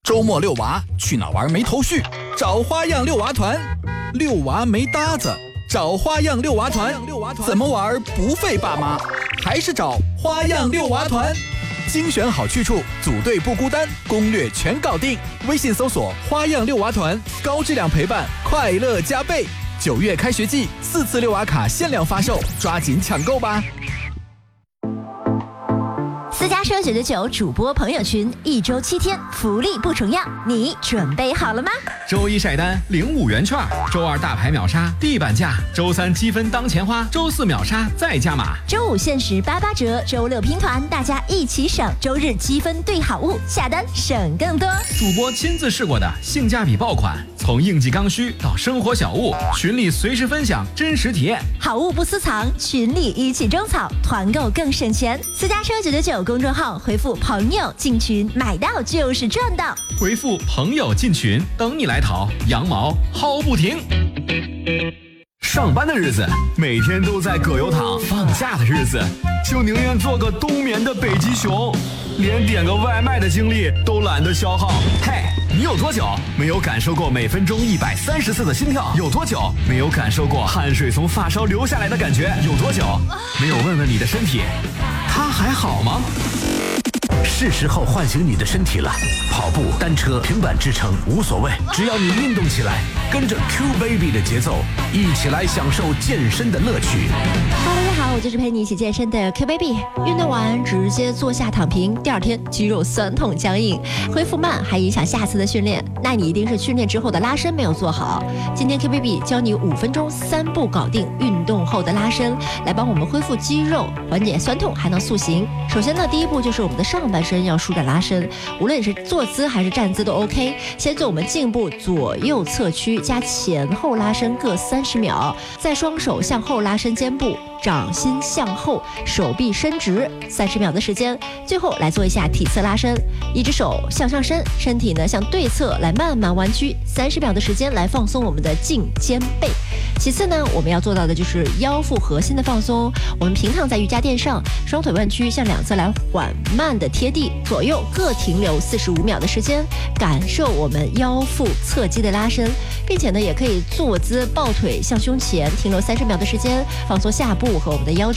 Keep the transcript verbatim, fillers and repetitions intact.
周末遛娃去哪玩没头绪？找花样遛娃团。遛娃没搭子，找花样遛娃团。怎么玩不费爸妈？还是找花样遛娃团。精选好去处，组队不孤单，攻略全搞定。微信搜索花样遛娃团，高质量陪伴，快乐加倍。九月开学季，四次遛娃卡限量发售，抓紧抢购吧！ 私家车九九九主播朋友群，一周七天，福利不重样，你准备好了吗？ 周一晒单领五元券，周二大牌秒杀地板价，周三积分当钱花，周四秒杀再加码， 周五限时八八折，周六拼团，大家一起省，周日积分兑好物，下单省更多。 主播亲自试过的性价比爆款，从应季刚需到生活小物，群里随时分享真实体验， 好物不私藏，群里一起种草，团购更省钱。私家车九九九公众号回复朋友进群，买到就是赚到。 回复朋友进群，等你来淘，羊毛薅不停。上班的日子每天都在葛优躺，放假的日子就宁愿做个冬眠的北极熊，连点个外卖的精力都懒得消耗。嘿，你有多久没有感受过每分钟一百三十次的心跳？有多久没有感受过汗水从发梢流下来的感觉？有多久没有问问你的身体，它还好吗？ 是时候唤醒你的身体了，跑步、单车、平板支撑无所谓，只要你运动起来，跟着 Q Baby 的节奏，一起来享受健身的乐趣。 哈喽，大家好，我就是陪你一起健身的 Q Baby。运动完直接坐下躺平，第二天肌肉酸痛僵硬，恢复慢，还影响下次的训练。那你一定是训练之后的拉伸没有做好。今天 Q Baby 教你五分钟三步搞定运动后的拉伸，来帮我们恢复肌肉，缓解酸痛，还能塑形。首先呢，第一步就是我们的上半身要舒展拉伸，无论是坐姿还是站姿都 OK。先做我们颈部左右侧屈加前后拉伸各三十秒，再双手向后拉伸肩部，掌心向后，手臂伸直，三十秒的时间。最后来做一下体侧拉伸，一只手向上伸，身体呢向对侧来慢慢弯曲，三十秒的时间来放松我们的颈肩背。其次呢，我们要做到的就是腰腹核心的放松。我们平躺在瑜伽垫上，双腿弯曲，向两侧来缓慢的贴地，左右各停留四十五秒的时间，感受我们腰腹侧肌的拉伸，并且呢，也可以坐姿抱腿向胸前，停留三十秒的时间，放松下部和我们的腰。